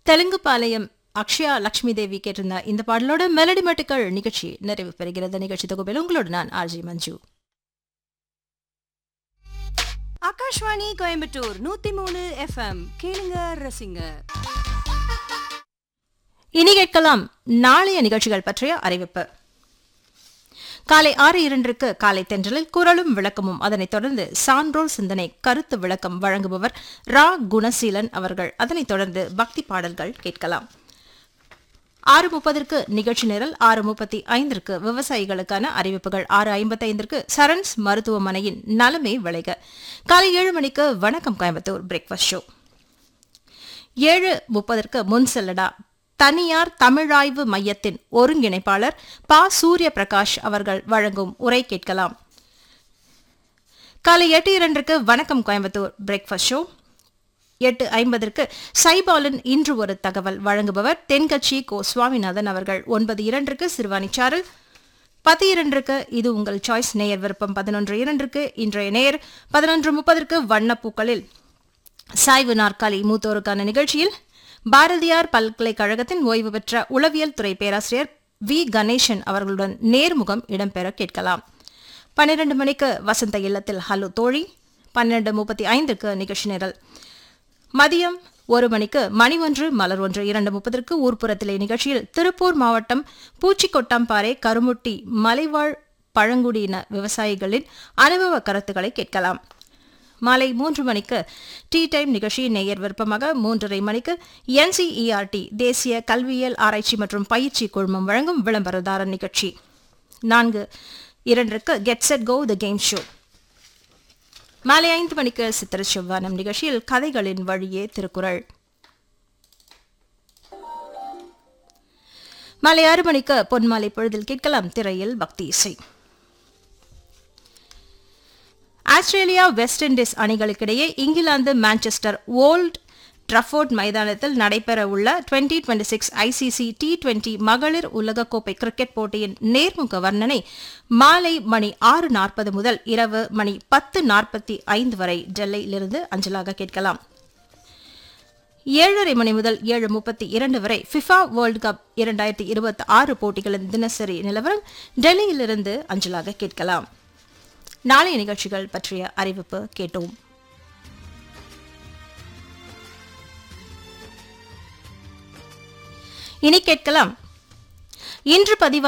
தெலுங்குபாளையம் அக்ஷயா லட்சுமி தேவி கேட்டிருந்த இந்த பாடலோட மெலடி மட்டுக்கள் நிகழ்ச்சி நிறைவு பெறுகிறது. நிகழ்ச்சி தொகுப்பில் உங்களோடு நான் ஆர்ஜி மஞ்சு. ஆகாஷ்வாணி கோயம்புத்தூர் 103 FM கேளுங்க ரசிங்க. இனி கேட்கலாம் நாளைய நிகழ்ச்சிகள் பற்றிய அறிவிப்பு. காலை 6:02 காலை தென்றலில் குரலும் விளக்கமும், அதனைத் தொடர்ந்து சான்றோர் சிந்தனை கருத்து விளக்கம் வழங்குபவர் ரா குணசீலன் அவர்கள். அதனைத் தொடர்ந்து பக்தி பாடல்கள் கேட்கலாம். 6:30 நிகழ்ச்சி நிரல், 6:35 விவசாயிகளுக்கான அறிவிப்புகள், 6:55 சரண்ஸ் மருத்துவமனையின் நலமே விளைக, காலை 7 மணிக்கு வணக்கம் கோயம்புத்தூர் பிரேக்ஃபாஸ்ட் ஷோ, 7:30 முன் செல்லடா தனியார் தமிழாய்வு மையத்தின் ஒருங்கிணைப்பாளர் பா சூரிய பிரகாஷ் அவர்கள் வழங்கும் உரை கேட்கலாம். காலை 8:02 வணக்கம் கோயம்புத்தூர் பிரேக்ஃபாஸ்ட் ஷோ, 8:50 சைபாலின் இன்று ஒரு தகவல் வழங்குபவர் தென்கட்சி கோ சுவாமிநாதன் அவர்கள். 9:02 சிறுவாணி சாரல், 10:02 இது உங்கள் சாய்ஸ் நேயர் விருப்பம், 11:02 இன்றைய நேயர், 11:30 வண்ணப்பூக்களில் சாய்வு நாற்காலி மூத்தோருக்கான நிகழ்ச்சியில் பாரதியார் பல்கலைக்கழகத்தின் ஓய்வு பெற்ற உளவியல் துறை பேராசிரியர் வி கணேசன் அவர்களுடன் நேர்முகம் இடம்பெற கேட்கலாம். 12 மணிக்கு வசந்த இல்லத்தில் ஹலோ தோழி, 12:35 நிகழ்ச்சி நிரல், மதியம் 1 மணிக்கு மணி ஒன்று மலர் ஒன்று, 2:30 ஊர்ப்புறத்திலே நிகழ்ச்சியில் திருப்பூர் மாவட்டம் பூச்சிக்கொட்டாம்பாறை கருமுட்டி மலைவாழ் பழங்குடியின விவசாயிகளின் அனுபவ கருத்துக்களை கேட்கலாம். மாலை 3 மணிக்கு டீ டைம் நிகழ்ச்சி நேயர் விருப்பமாக, 3:30 மணிக்கு NCERT தேசிய கல்வியியல் ஆராய்ச்சி மற்றும் பயிற்சி குழுமம் வழங்கும் விளம்பரதாரர் நிகழ்ச்சி, 4:02 get set go the game show, மாலை 5 மணிக்கு சித்திர செவ்வானம் நிகழ்ச்சியில் கதைகளின் வழியே திருக்குறள், மாலை 6 மணிக்கு பொன்மாலை பொழுதில் கேட்கலாம் திரையில் பக்தி இசை. Australia west Indies அணிகளுக்கிடையே England Manchester volt Trafford மைதானத்தில் நடைபெற உள்ள 2026 ICC T20 மகளிர் உலகக்கோப்பை கிரிக்கெட் போட்டியின் நேர்முக வர்ணனை மாலை மணி 6:40 முதல் இரவு மணி 10:45 வரை டெல்லியிலிருந்து அஞ்சலாக கேட்கலாம். 7:30 மணி முதல் 7:32 வரை ஃபிஃபா வேர்ல்டு கப் 2026 போட்டிகளின் தினசரி நிலவரம் டெல்லியிலிருந்து அஞ்சலாக கேட்கலாம். நாளைய நிகழ்ச்சிகள் பற்றிய அறிவிப்பு கேட்டோம். இனி கேட்கலாம் இன்று பதிவு